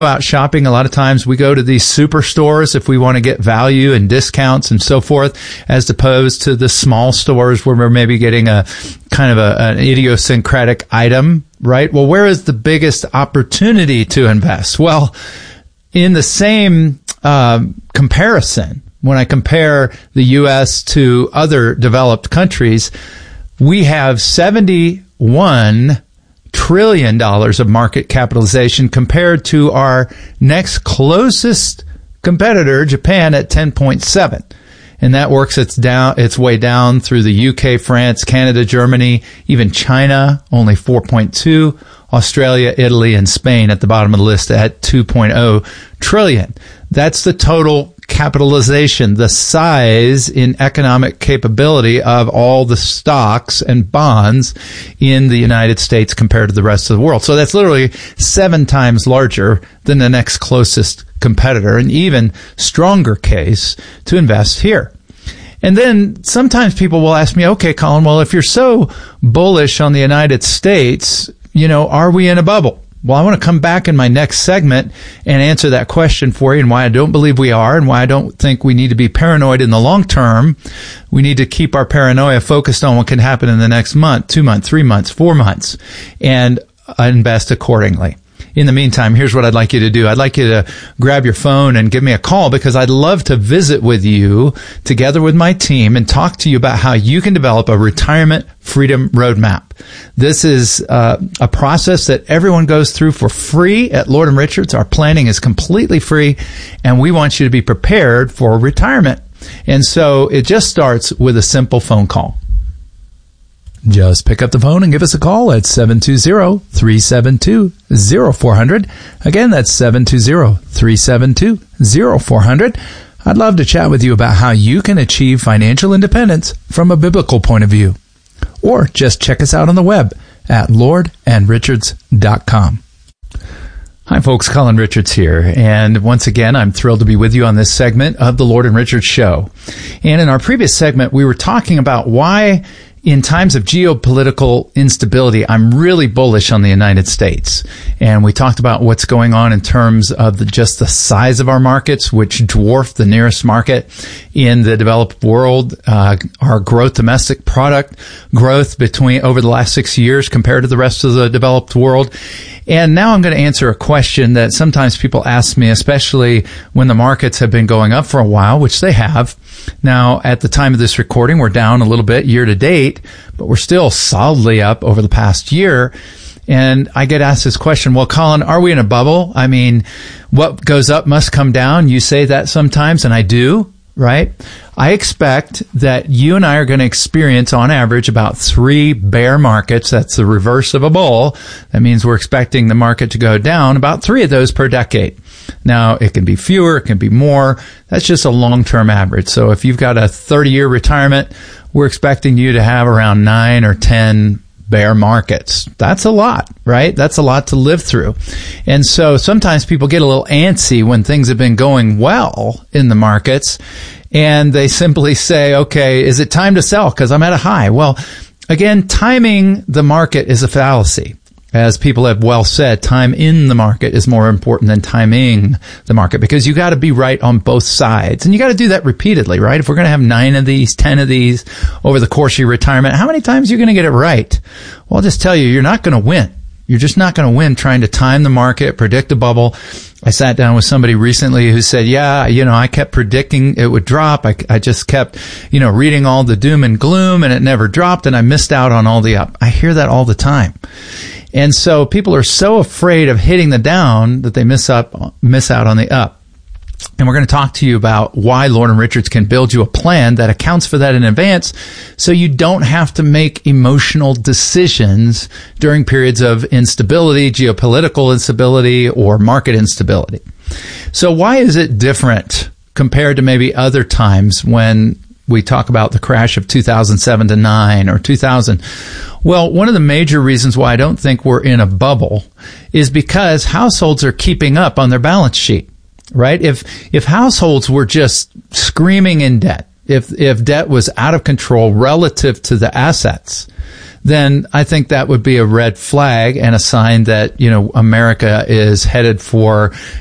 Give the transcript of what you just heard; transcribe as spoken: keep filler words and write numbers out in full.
out shopping, a lot of times we go to these superstores if we want to get value and discounts and so forth, as opposed to the small stores where we're maybe getting a kind of a, an idiosyncratic item, right? Well, where is the biggest opportunity to invest? Well, in the same uh, comparison, when I compare the U S to other developed countries, we have seventy-one trillion dollars of market capitalization compared to our next closest competitor, Japan, at ten point seven. And that works its down, its way down through the U K, France, Canada, Germany, even China, only four point two, Australia, Italy, and Spain at the bottom of the list at two point oh trillion. That's the total capitalization, the size in economic capability of all the stocks and bonds in the United States compared to the rest of the world. So that's literally seven times larger than the next closest competitor, an even stronger case to invest here. And then sometimes people will ask me, okay, Colin, well, if you're so bullish on the United States, you know, are we in a bubble? Well, I want to come back in my next segment and answer that question for you, and why I don't believe we are, and why I don't think we need to be paranoid in the long term. We need to keep our paranoia focused on what can happen in the next month, two months, three months, four months, and invest accordingly. In the meantime, here's what I'd like you to do. I'd like you to grab your phone and give me a call, because I'd love to visit with you together with my team and talk to you about how you can develop a retirement freedom roadmap. This is uh, a process that everyone goes through for free at Lord and Richards. Our planning is completely free, and we want you to be prepared for retirement. And so it just starts with a simple phone call. Just pick up the phone and give us a call at seven two zero, three seven two, zero four zero zero. Again, that's seven two zero, three seven two, zero four zero zero. I'd love to chat with you about how you can achieve financial independence from a biblical point of view. Or just check us out on the web at lord and richards dot com. Hi, folks. Colin Richards here. And once again, I'm thrilled to be with you on this segment of the Lord and Richards Show. And in our previous segment, we were talking about why in times of geopolitical instability, I'm really bullish on the United States. And we talked about what's going on in terms of the, just the size of our markets, which dwarf the nearest market in the developed world. Uh, our growth domestic product growth between over the last six years compared to the rest of the developed world. And now I'm going to answer a question that sometimes people ask me, especially when the markets have been going up for a while, which they have. Now, at the time of this recording, we're down a little bit year to date, but we're still solidly up over the past year. And I get asked this question, well, Colin, are we in a bubble? I mean, what goes up must come down. You say that sometimes, and I do, right? I expect that you and I are going to experience, on average, about three bear markets. That's the reverse of a bull. That means we're expecting the market to go down about three of those per decade. Now, it can be fewer, it can be more. That's just a long-term average. So if you've got a thirty-year retirement, we're expecting you to have around nine or ten bear markets. That's a lot, right? That's a lot to live through. And so sometimes people get a little antsy when things have been going well in the markets, and they simply say, okay, is it time to sell because I'm at a high? Well, again, timing the market is a fallacy. As people have well said, time in the market is more important than timing the market, because you got to be right on both sides. And you got to do that repeatedly, right? If we're going to have nine of these, ten of these over the course of your retirement, how many times are you going to get it right? Well, I'll just tell you, you're not going to win. You're just not going to win trying to time the market, predict a bubble. I sat down with somebody recently who said, yeah, you know, I kept predicting it would drop. I, I just kept, you know, reading all the doom and gloom, and it never dropped, and I missed out on all the up. I hear that all the time. And so people are so afraid of hitting the down that they miss up, miss out on the up. And we're going to talk to you about why Lord and Richards can build you a plan that accounts for that in advance, so you don't have to make emotional decisions during periods of instability, geopolitical instability, or market instability. So why is it different compared to maybe other times when we talk about the crash of two thousand seven to nine or two thousand? Well, one of the major reasons why I don't think we're in a bubble is because households are keeping up on their balance sheet, right? If if households were just screaming in debt, if if debt was out of control relative to the assets, then I think that would be a red flag and a sign that, you know, America is headed for